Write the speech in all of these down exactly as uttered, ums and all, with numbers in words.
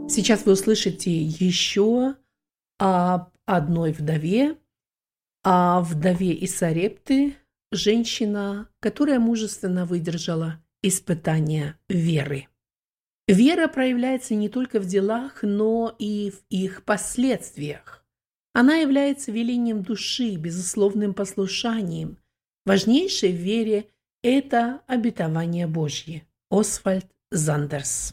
Сейчас вы услышите еще об одной вдове, о вдове из Сарепты, женщина, которая мужественно выдержала испытания веры. Вера проявляется не только в делах, но и в их последствиях. Она является велением души, безусловным послушанием. Важнейшее в вере – это обетование Божье. Освальд Зандерс.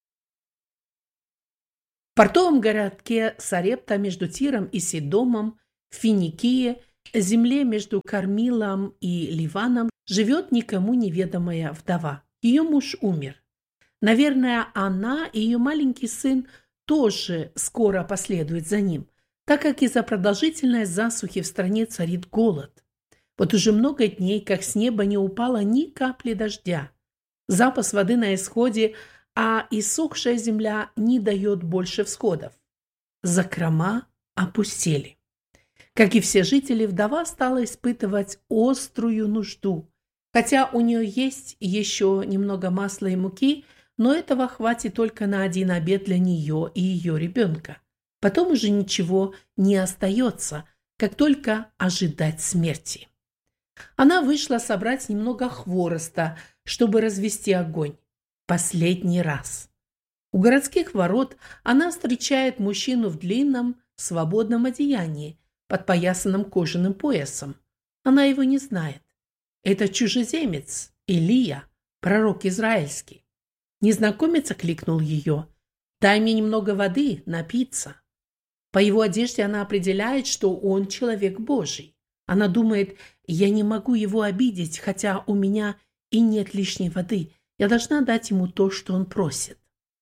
В портовом городке Сарепта между Тиром и Сидомом, в Финикии, земле между Кармилом и Ливаном, живет никому неведомая вдова. Ее муж умер. Наверное, она и ее маленький сын тоже скоро последуют за ним, так как из-за продолжительной засухи в стране царит голод. Вот уже много дней, как с неба не упало ни капли дождя. Запас воды на исходе, а иссохшая земля не дает больше всходов. Закрома опустели. Как и все жители, вдова стала испытывать острую нужду. Хотя у нее есть еще немного масла и муки, но этого хватит только на один обед для нее и ее ребенка. Потом уже ничего не остается, как только ожидать смерти. Она вышла собрать немного хвороста, чтобы развести огонь. Последний раз. У городских ворот она встречает мужчину в длинном, свободном одеянии, подпоясанном кожаным поясом. Она его не знает. Это чужеземец, Илия, пророк израильский. Незнакомец окликнул ее. «Дай мне немного воды, напиться». По его одежде она определяет, что он человек Божий. Она думает: «Я не могу его обидеть, хотя у меня и нет лишней воды. Я должна дать ему то, что он просит».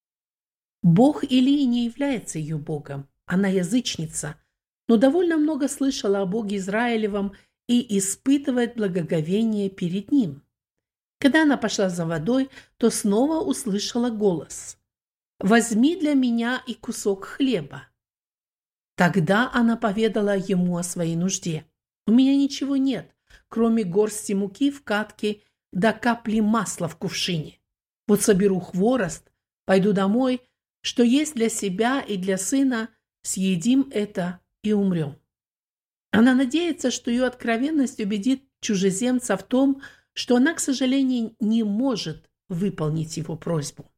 Бог Илии не является ее Богом. Она язычница, но довольно много слышала о Боге Израилевом и испытывает благоговение перед ним. Когда она пошла за водой, то снова услышала голос: «Возьми для меня и кусок хлеба». Тогда она поведала ему о своей нужде. «У меня ничего нет, кроме горсти муки в катке да капли масла в кувшине. Вот соберу хворост, пойду домой, что есть для себя и для сына, съедим это и умрем». Она надеется, что ее откровенность убедит чужеземца в том, что она, к сожалению, не может выполнить его просьбу.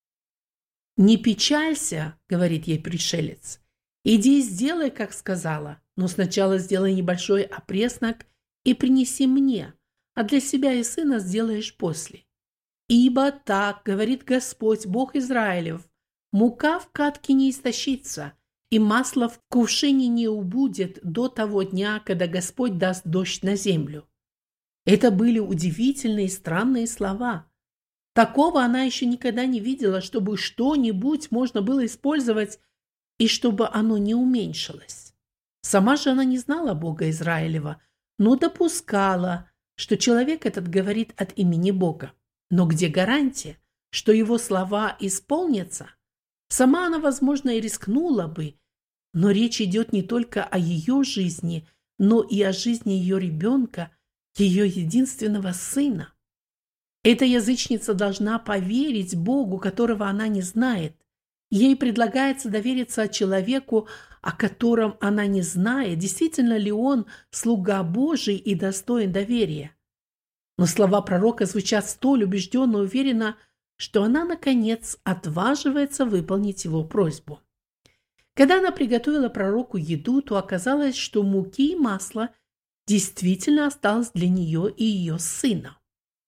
«Не печалься», — говорит ей пришелец, — «иди и сделай, как сказала, но сначала сделай небольшой опреснок и принеси мне, а для себя и сына сделаешь после. Ибо так, говорит Господь, Бог Израилев, мука в катке не истощится, и масло в кувшине не убудет до того дня, когда Господь даст дождь на землю». Это были удивительные и странные слова. Такого она еще никогда не видела, чтобы что-нибудь можно было использовать и чтобы оно не уменьшилось. Сама же она не знала Бога Израилева, но допускала, что человек этот говорит от имени Бога. Но где гарантия, что его слова исполнятся? Сама она, возможно, и рискнула бы, но речь идет не только о ее жизни, но и о жизни ее ребенка, ее единственного сына. Эта язычница должна поверить Богу, которого она не знает. Ей предлагается довериться человеку, о котором она не знает, действительно ли он слуга Божий и достоин доверия. Но слова пророка звучат столь убежденно и уверенно, что она, наконец, отваживается выполнить его просьбу. Когда она приготовила пророку еду, то оказалось, что муки и масла действительно осталось для нее и ее сына.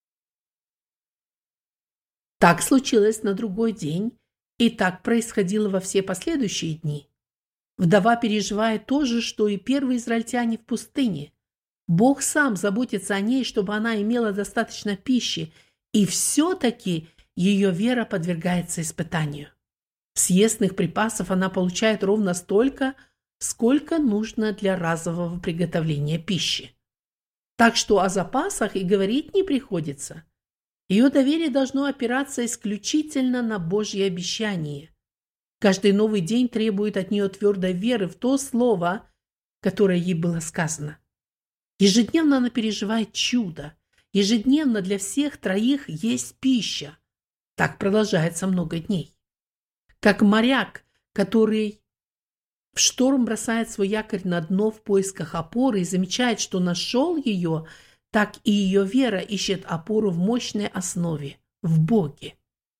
Так случилось на другой день, и так происходило во все последующие дни. Вдова переживает то же, что и первые израильтяне в пустыне. Бог сам заботится о ней, чтобы она имела достаточно пищи, и все-таки ее вера подвергается испытанию. Съестных припасов она получает ровно столько, сколько нужно для разового приготовления пищи. Так что о запасах и говорить не приходится. Ее доверие должно опираться исключительно на Божье обещание. Каждый новый день требует от нее твердой веры в то слово, которое ей было сказано. Ежедневно она переживает чудо. Ежедневно для всех троих есть пища. Так продолжается много дней. Как моряк, который в шторм бросает свой якорь на дно в поисках опоры и замечает, что нашел ее, так и ее вера ищет опору в мощной основе, в Боге.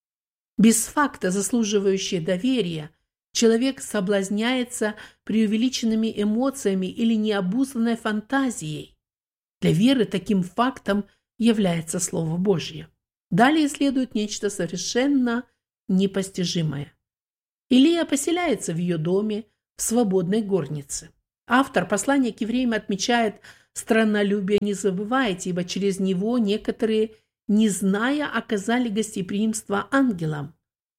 Без факта, заслуживающего доверия, человек соблазняется преувеличенными эмоциями или необузданной фантазией. Для веры таким фактом является Слово Божье. Далее следует нечто совершенно непостижимое. Илия поселяется в ее доме, в свободной горнице. Автор послания к евреям отмечает: «Страннолюбие не забывайте, ибо через него некоторые, не зная, оказали гостеприимство ангелам».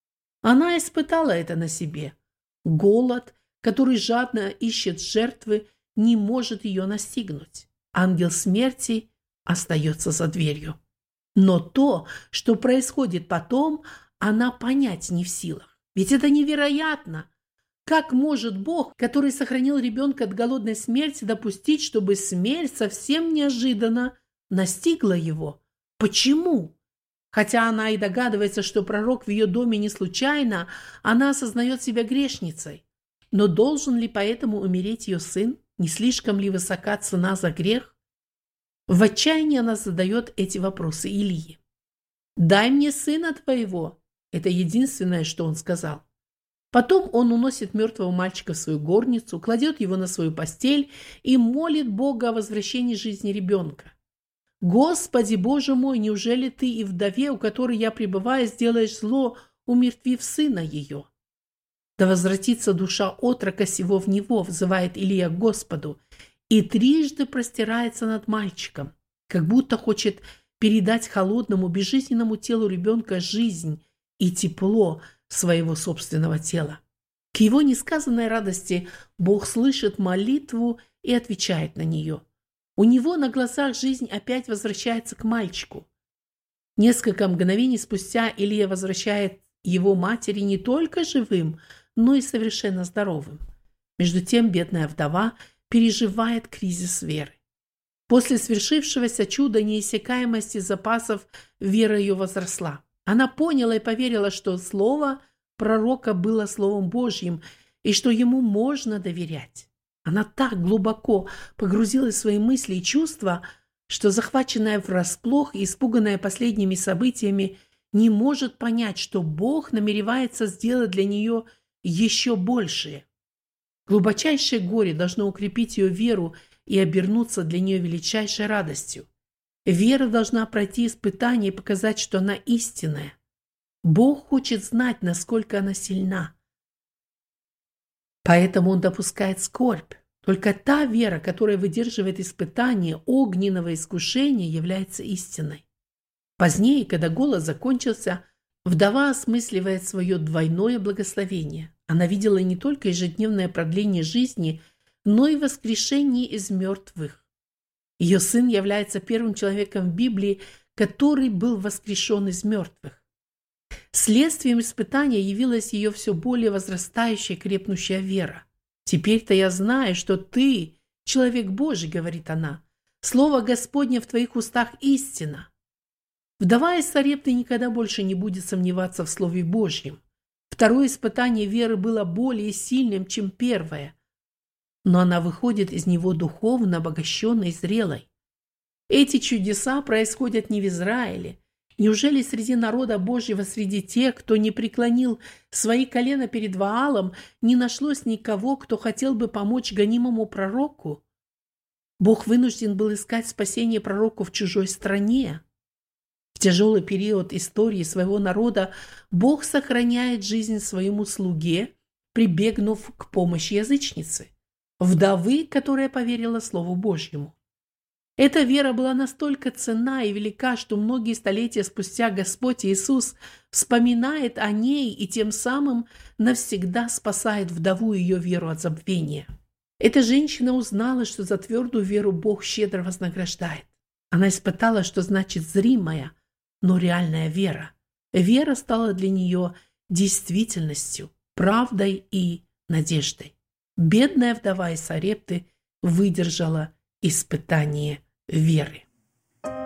Она испытала это на себе. Голод, который жадно ищет жертвы, не может ее настигнуть. Ангел смерти остается за дверью. Но то, что происходит потом, она понять не в силах. Ведь это невероятно. Как может Бог, который сохранил ребенка от голодной смерти, допустить, чтобы смерть совсем неожиданно настигла его? Почему? Хотя она и догадывается, что пророк в ее доме не случайно, она осознает себя грешницей. Но должен ли поэтому умереть ее сын? Не слишком ли высока цена за грех? В отчаянии она задает эти вопросы Илии. «Дай мне сына твоего». Это единственное, что он сказал. Потом он уносит мертвого мальчика в свою горницу, кладет его на свою постель и молит Бога о возвращении жизни ребенка. «Господи, Боже мой, неужели ты и вдове, у которой я пребываю, сделаешь зло, умертвив сына ее?» «Да возвратится душа отрока сего в него», взывает Илия к Господу, и трижды простирается над мальчиком, как будто хочет передать холодному, безжизненному телу ребенка жизнь и тепло своего собственного тела. К его несказанной радости Бог слышит молитву и отвечает на нее. У него на глазах жизнь опять возвращается к мальчику. Несколько мгновений спустя Илия возвращает его матери не только живым, но и совершенно здоровым. Между тем бедная вдова переживает кризис веры. После свершившегося чуда неиссякаемости запасов вера ее возросла. Она поняла и поверила, что слово пророка было Словом Божьим и что ему можно доверять. Она так глубоко погрузилась в свои мысли и чувства, что, захваченная врасплох и испуганная последними событиями, не может понять, что Бог намеревается сделать для нее еще большее. Глубочайшее горе должно укрепить ее веру и обернуться для нее величайшей радостью. Вера должна пройти испытание и показать, что она истинная. Бог хочет знать, насколько она сильна. Поэтому Он допускает скорбь. Только та вера, которая выдерживает испытание огненного искушения, является истинной. Позднее, когда голод закончился, вдова осмысливает свое двойное благословение. Она видела не только ежедневное продление жизни, но и воскрешение из мертвых. Ее сын является первым человеком в Библии, который был воскрешен из мертвых. Следствием испытания явилась ее все более возрастающая и крепнущая вера. «Теперь-то я знаю, что ты, человек Божий, — говорит она, — слово Господне в твоих устах истина». Вдова из Сарепты никогда больше не будет сомневаться в Слове Божьем. Второе испытание веры было более сильным, чем первое, но она выходит из него духовно обогащенной и зрелой. Эти чудеса происходят не в Израиле. Неужели среди народа Божьего, среди тех, кто не преклонил свои колена перед Ваалом, не нашлось никого, кто хотел бы помочь гонимому пророку? Бог вынужден был искать спасение пророку в чужой стране. В тяжелый период истории своего народа Бог сохраняет жизнь своему слуге, прибегнув к помощи язычницы, вдовы, которая поверила Слову Божьему. Эта вера была настолько ценна и велика, что многие столетия спустя Господь Иисус вспоминает о ней и тем самым навсегда спасает вдову и ее веру от забвения. Эта женщина узнала, что за твердую веру Бог щедро вознаграждает. Она испытала, что значит зримая, но реальная вера. Вера стала для нее действительностью, правдой и надеждой. Бедная вдова из Сарепты выдержала испытание веры.